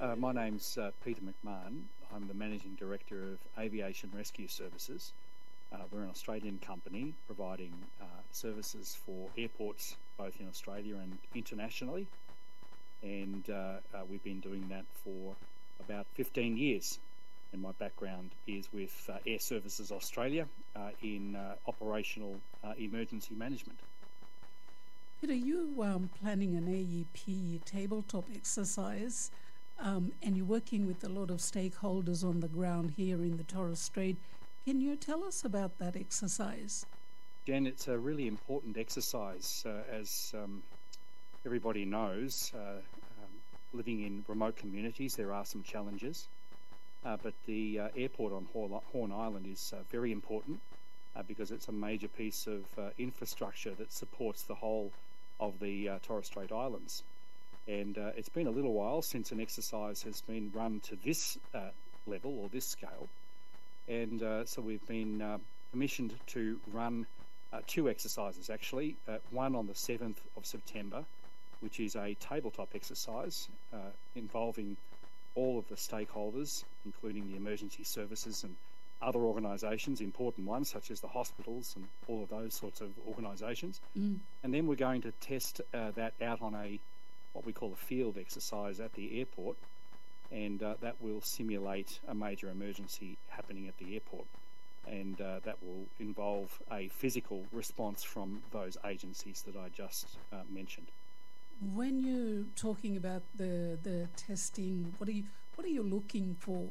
My name's Peter McMahon. I'm the Managing Director of Aviation Rescue Services. We're an Australian company providing services for airports both in Australia and internationally. And we've been doing that for about 15 years. And my background is with Air Services Australia in operational emergency management. Peter, you planning an AEP tabletop exercise, and you're working with a lot of stakeholders on the ground here in the Torres Strait. Can you tell us about that exercise? Jen, it's a really important exercise. As everybody knows, living in remote communities, there are some challenges. But the airport on Horn Island is very important because it's a major piece of infrastructure that supports the whole of the Torres Strait Islands. And it's been a little while since an exercise has been run to this level or this scale. And so we've been commissioned to run two exercises, actually. One on the 7th of September, which is a tabletop exercise involving all of the stakeholders, including the emergency services and other organisations, important ones such as the hospitals and all of those sorts of organisations. And then we're going to test that out on what we call a field exercise at the airport, and that will simulate a major emergency happening at the airport. And that will involve a physical response from those agencies that I just mentioned. When you're talking about the testing, what are you looking for?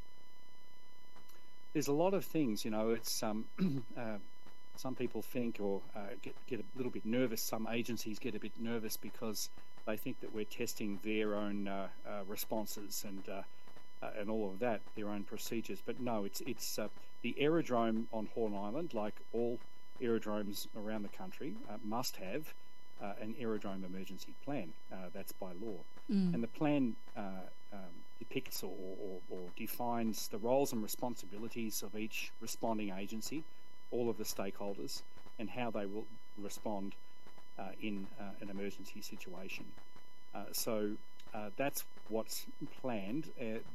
There's a lot of things, it's some people think or get a little bit nervous. Some agencies get a bit nervous because they think that we're testing their own responses and all of that, their own procedures. But no, it's the aerodrome on Horn Island, like all aerodromes around the country, must have an aerodrome emergency plan. That's by law. And the plan depicts or defines the roles and responsibilities of each responding agency, all of the stakeholders, and how they will respond in an emergency situation. So that's what's planned.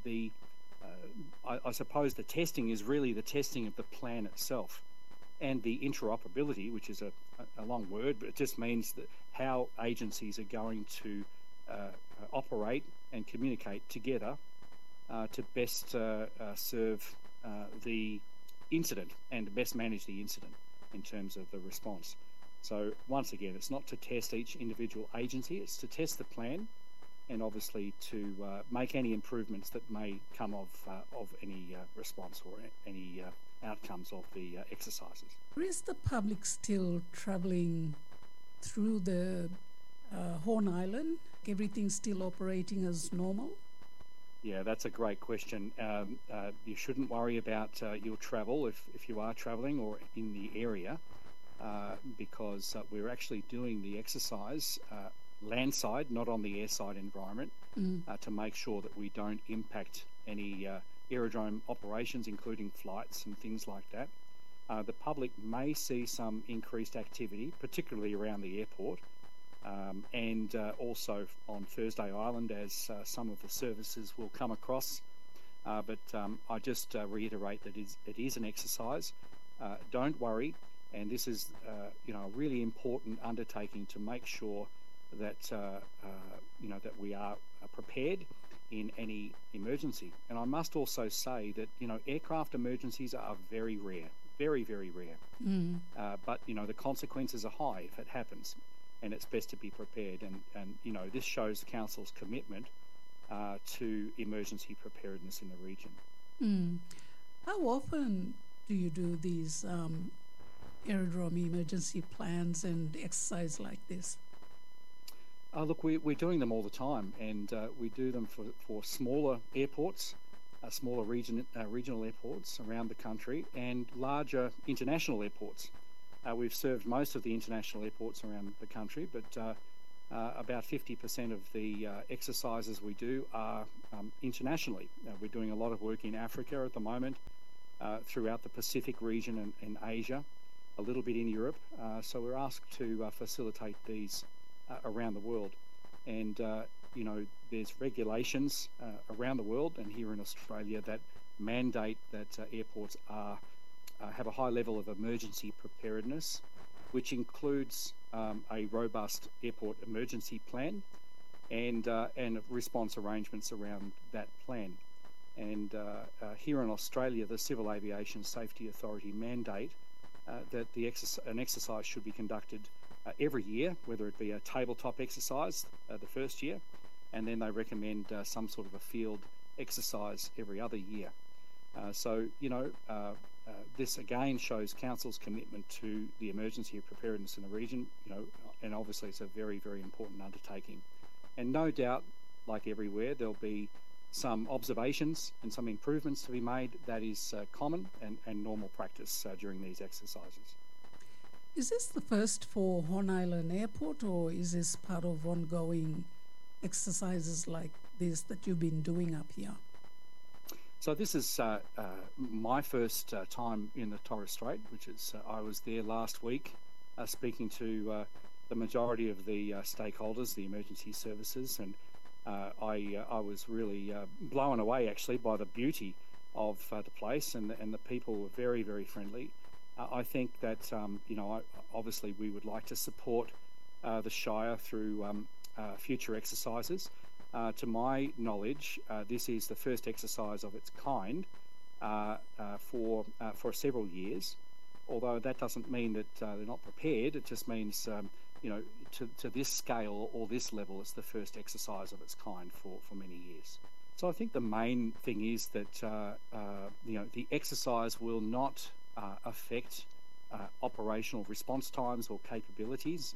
I suppose the testing is really the testing of the plan itself, and the interoperability, which is a long word, but it just means that how agencies are going to operate and communicate together to best serve the incident and best manage the incident in terms of the response. So once again, it's not to test each individual agency, it's to test the plan and obviously to make any improvements that may come of any response or any outcomes of the exercises. Is the public still travelling through the Horn Island? Everything still operating as normal? Yeah, that's a great question. You shouldn't worry about your travel if you are travelling or in the area because we're actually doing the exercise landside, not on the airside environment, to make sure that we don't impact any aerodrome operations, including flights and things like that. The public may see some increased activity, particularly around the airport, and also on Thursday Island as some of the services will come across. But I just reiterate that it is an exercise. Don't worry, and this is a really important undertaking to make sure that that we are prepared in any emergency. And I must also say that aircraft emergencies are very rare, very, very rare. But the consequences are high if it happens, and it's best to be prepared. And this shows Council's commitment to emergency preparedness in the region. How often do you do these aerodrome emergency plans and exercise like this? Look, we're doing them all the time, and we do them for smaller airports, smaller regional airports around the country, and larger international airports. We've served most of the international airports around the country, but about 50% of the exercises we do are internationally. We're doing a lot of work in Africa at the moment, throughout the Pacific region and Asia, a little bit in Europe. So we're asked to facilitate these around the world. And there's regulations around the world and here in Australia that mandate that airports have a high level of emergency preparedness, which includes a robust airport emergency plan and response arrangements around that plan. And here in Australia, the Civil Aviation Safety Authority mandate that an exercise should be conducted every year, whether it be a tabletop exercise the first year, and then they recommend some sort of a field exercise every other year. This again shows Council's commitment to the emergency preparedness in the region, and obviously it's a very, very important undertaking. And no doubt, like everywhere, there'll be some observations and some improvements to be made. That is common and normal practice during these exercises. Is this the first for Horn Island Airport, or is this part of ongoing exercises like this that you've been doing up here? So this is my first time in the Torres Strait, which is I was there last week speaking to the majority of the stakeholders, the emergency services, and I was really blown away actually by the beauty of the place, and the people were very, very friendly. I think that obviously we would like to support the Shire through future exercises. To my knowledge, this is the first exercise of its kind for several years. Although that doesn't mean that they're not prepared. It just means to this scale or this level, it's the first exercise of its kind for many years. So I think the main thing is that the exercise will not affect operational response times or capabilities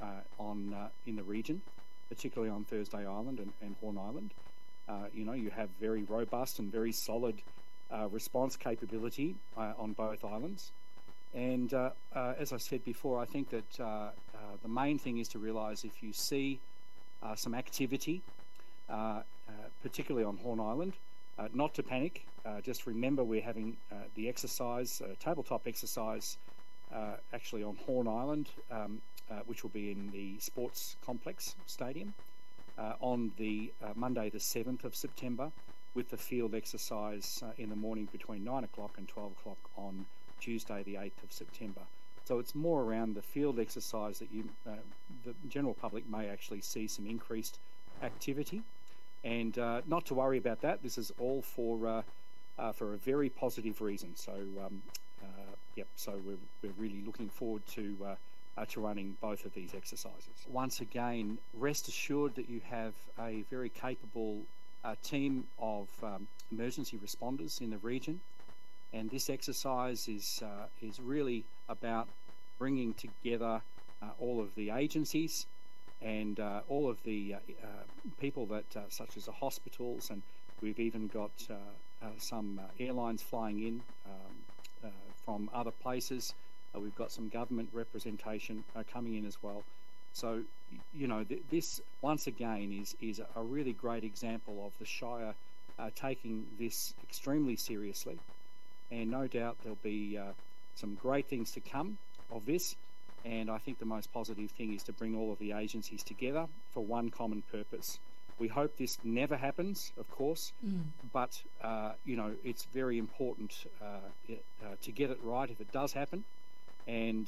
in the region, particularly on Thursday Island and Horn Island. You have very robust and very solid response capability on both islands. And as I said before, I think that the main thing is to realise if you see some activity, particularly on Horn Island, not to panic. Just remember we're having the exercise, tabletop exercise, actually on Horn Island, which will be in the Sports Complex Stadium on the Monday the 7th of September, with the field exercise in the morning between 9 o'clock and 12 o'clock on Tuesday the 8th of September. So it's more around the field exercise that the general public may actually see some increased activity. And not to worry about that. This is all for a very positive reason. So, so we're really looking forward to running both of these exercises. Once again, rest assured that you have a very capable team of emergency responders in the region, and this exercise is really about bringing together all of the agencies and all of the people that, such as the hospitals, and we've even got some airlines flying in from other places. We've got some government representation coming in as well. So, this once again is a really great example of the Shire taking this extremely seriously, and no doubt there'll be some great things to come of this. And I think the most positive thing is to bring all of the agencies together for one common purpose. We hope this never happens, of course, but it's very important to get it right if it does happen. And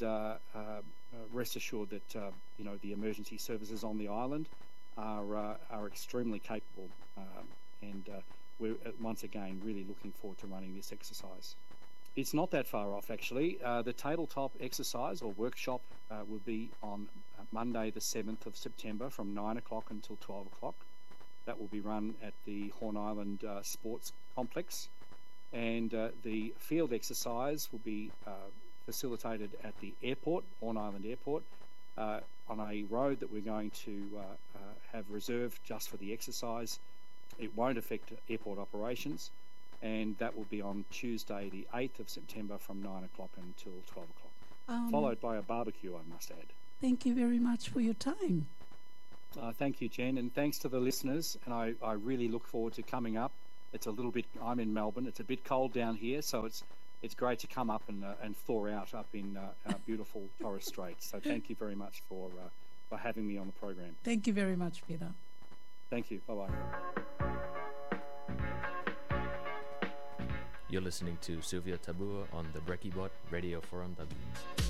rest assured that the emergency services on the island are extremely capable, and we're once again really looking forward to running this exercise. It's not that far off, actually. The tabletop exercise or workshop will be on Monday the 7th of September from 9 o'clock until 12 o'clock. That will be run at the Horn Island Sports Complex, and the field exercise will be facilitated at the airport, Horn Island Airport, on a road that we're going to have reserved just for the exercise. It won't affect airport operations, and that will be on Tuesday the 8th of September from 9 o'clock until 12 o'clock, followed by a barbecue, I must add. Thank you very much for your time. Thank you, Jen, and thanks to the listeners, and I really look forward to coming up. It's a little bit, I'm in Melbourne, it's a bit cold down here, so it's great to come up and thaw out up in beautiful Torres Strait. So thank you very much for having me on the program. Thank you very much, Peter. Thank you. Bye-bye. You're listening to Sylvia Tabua on the Brekkie Bot Radio Forum W.